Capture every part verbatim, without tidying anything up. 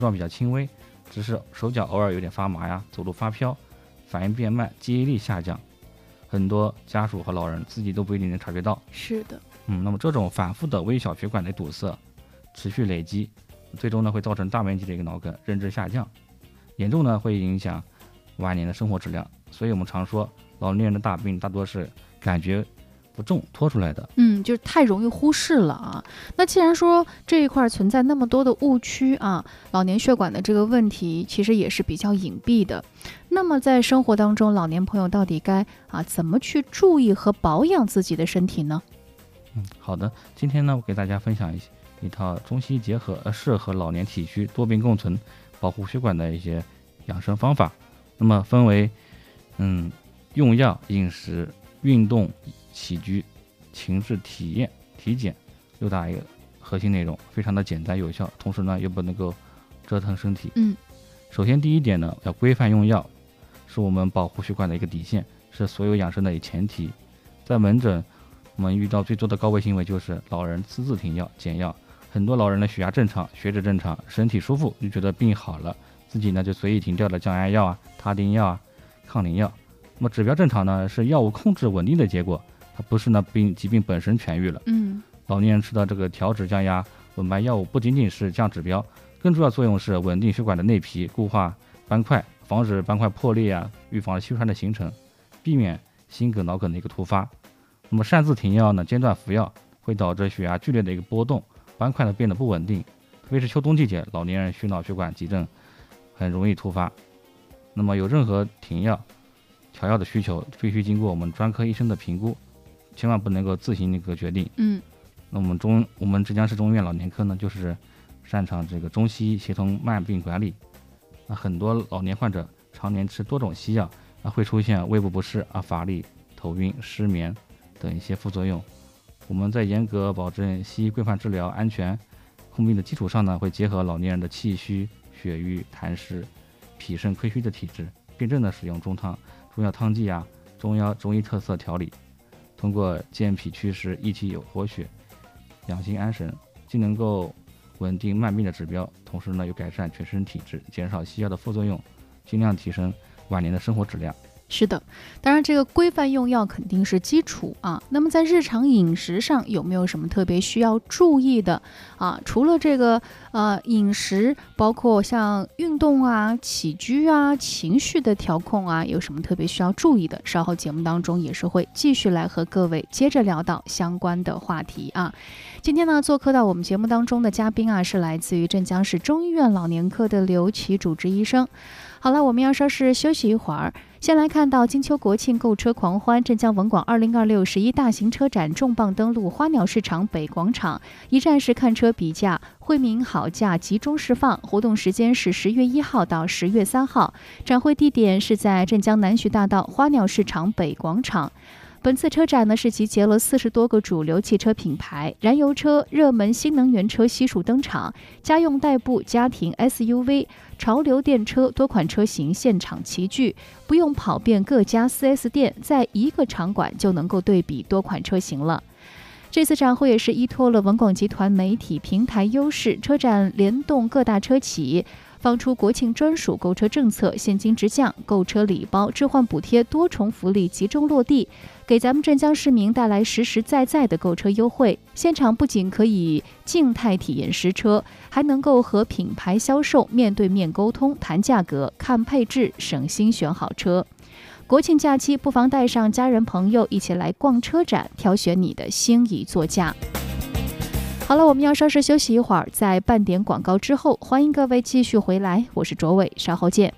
状比较轻微，只是手脚偶尔有点发麻呀，走路发飘，反应变慢，记忆力下降，很多家属和老人自己都不一定能察觉到。 是的， 嗯，那么这种反复的微小血管的堵塞，持续累积，最终呢会造成大面积的一个脑梗，认知下降，严重呢会影响晚年的生活质量。所以我们常说，老年人的大病大多是感觉不重拖出来的。 嗯，就是太容易忽视了啊。那既然说这一块存在那么多的误区啊，老年血管的这个问题其实也是比较隐蔽的。那么在生活当中，老年朋友到底该啊怎么去注意和保养自己的身体呢？ 嗯，好的，今天呢我给大家分享一一套中西医结合，呃，适合老年体虚多病共存、保护血管的一些养生方法。那么分为嗯用药、饮食、运动、起居、情志体验、体检六大一个核心内容，非常的简单有效，同时呢又不能够折腾身体。 嗯， 首先第一点呢，要规范用药，是我们保护血管的一个底线，是所有养生的前提。在门诊，我们遇到最多的高危行为就是老人私自停药、减药。很多老人的血压正常、血脂正常，身体舒服，就觉得病好了，自己呢就随意停掉了降压药啊、他汀药啊、抗凝药。那么指标正常呢，是药物控制稳定的结果，它不是呢病疾病本身痊愈了。 嗯， 老年人吃的这个调脂、降压、稳脉药物不仅仅是降指标，更主要作用是稳定血管的内皮，固化斑块，防止斑块破裂啊，预防血栓的形成，避免心梗、脑梗的一个突发。那么擅自停药呢，间断服药会导致血压剧烈的一个波动，斑块呢变得不稳定，特别是秋冬季节，老年人心脑血管急症很容易突发。那么有任何停药、调药的需求，必须经过我们专科医生的评估，千万不能够自行那个决定。 嗯， 那我们中我们浙江市中医院老年科呢，就是擅长这个中西医协同慢病管理。那很多老年患者常年吃多种西药，啊会出现胃部不适啊、乏力、头晕、失眠等一些副作用。我们在严格保证西医规范治疗安全控病的基础上呢，会结合老年人的气虚、血瘀、痰湿、脾肾亏虚的体质，辩证的使用中汤、中药汤剂啊、中药中医特色调理，通过健脾祛湿、益气有活血、养心安神，既能够稳定慢病的指标，同时呢又改善全身体质，减少西药的副作用，尽量提升晚年的生活质量。 是的，当然这个规范用药肯定是基础啊。那么在日常饮食上有没有什么特别需要注意的啊？除了这个呃饮食，包括像运动啊、起居啊、情绪的调控啊，有什么特别需要注意的？稍后节目当中也是会继续来和各位接着聊到相关的话题啊。今天呢，做客到我们节目当中的嘉宾啊，是来自于镇江市中医院老年科的刘琦主治医生。好了，我们要稍事休息一会儿。先来看到金秋国庆购车狂欢，镇江文广二零二六十一大型车展重磅登陆花鸟市场北广场，一站式看车比价，惠民好价集中释放。活动时间是十月一号到十月三号，展会地点是在镇江南徐大道花鸟市场北广场。本次车展呢是集结了四十多个主流汽车品牌，燃油车、热门新能源车悉数登场，家用代步、家庭 S U V、潮流电车多款车型现场齐聚，不用跑遍各家 四 S 店，在一个场馆就能够对比多款车型了。这次展会也是依托了文广集团媒体平台优势，车展联动各大车企，放出国庆专属购车政策，现金直降、购车礼包、置换补贴多重福利集中落地，给咱们镇江市民带来实实在在的购车优惠。现场不仅可以静态体验实车，还能够和品牌销售面对面沟通，谈价格、看配置，省心选好车。国庆假期不妨带上家人朋友一起来逛车展，挑选你的心仪座驾。好了，我们要稍事休息一会儿，在半点广告之后，欢迎各位继续回来，我是卓伟，稍后见。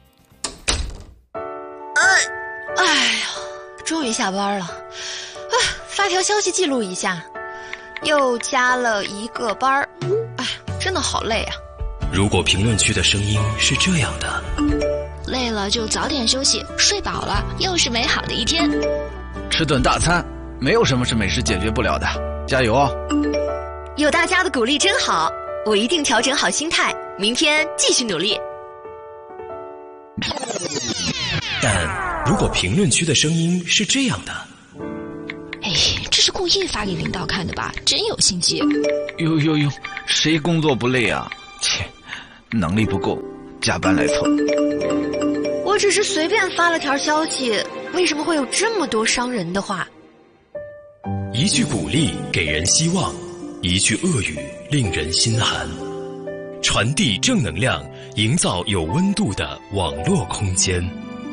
哎，哎呀，终于下班了，啊，发条消息记录一下，又加了一个班儿，哎，真的好累啊。 如果评论区的声音是这样的， 累了就早点休息，睡饱了又是美好的一天。 吃顿大餐，没有什么是美食解决不了的，加油哦！ 有大家的鼓励真好，我一定调整好心态，明天继续努力。 但如果评论区的声音是这样的， 哎，这是故意发给领导看的吧？真有心机。 呦呦呦，谁工作不累啊？切， 能力不够，加班来凑。 我只是随便发了条消息，为什么会有这么多伤人的话？ 一句鼓励给人希望，一句恶语令人心寒。传递正能量，营造有温度的网络空间。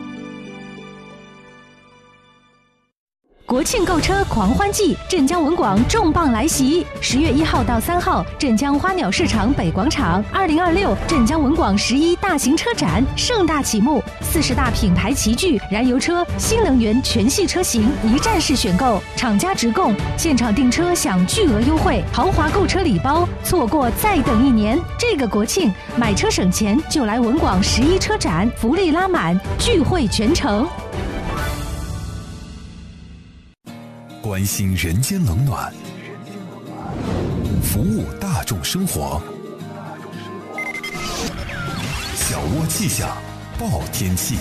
国庆购车狂欢季，镇江文广重磅来袭！十月一号到三号，镇江花鸟市场北广场，二零二六镇江文广十一大型车展盛大启幕，四十大品牌齐聚，燃油车、新能源全系车型一站式选购，厂家直供，现场订车享巨额优惠，豪华购车礼包，错过再等一年。这个国庆买车省钱，就来文广十一车展，福利拉满，聚会全城。 关心人间冷暖，服务大众生活。小窝气象报天气。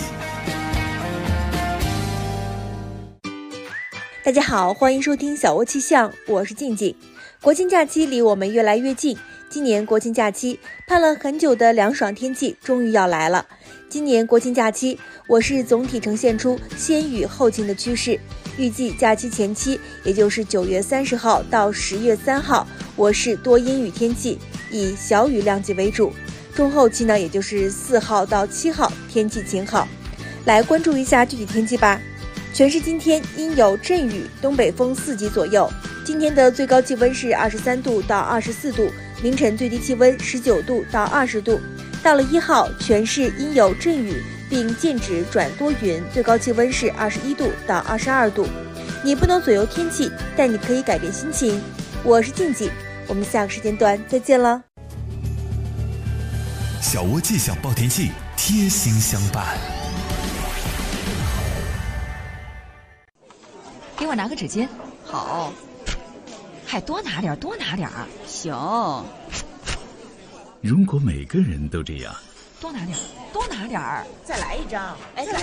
大家好，欢迎收听小窝气象，我是静静。国庆假期离我们越来越近，今年国庆假期盼了很久的凉爽天气终于要来了。今年国庆假期，我市总体呈现出先雨后晴的趋势。预计假期前期，也就是九月三十号到十月三号，我市多阴雨天气，以小雨量级为主。中后期呢，也就是四号到七号，天气晴好。来关注一下具体天气吧。全市今天阴有阵雨，东北风四级左右。今天的最高气温是二十三度到二十四度，凌晨最低气温十九度到二十度。到了一号，全市阴有阵雨，并渐止转多云，最高气温是二十一度到二十二度。你不能左右天气，但你可以改变心情。我是静静，我们下个时间段再见了。 小窝气象报天气，贴心相伴。 给我拿个纸巾。好。还多拿点，多拿点。行。 如果每个人都这样， 多拿点，多拿点儿， 再来一张。哎，再来。